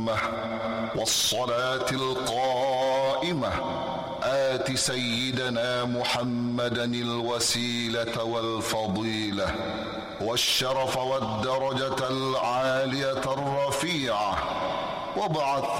التامة والصلاة القائمة آت سيدنا محمدا الوسيلة والفضيلة والشرف والدرجة العالية الرفيعة وابعث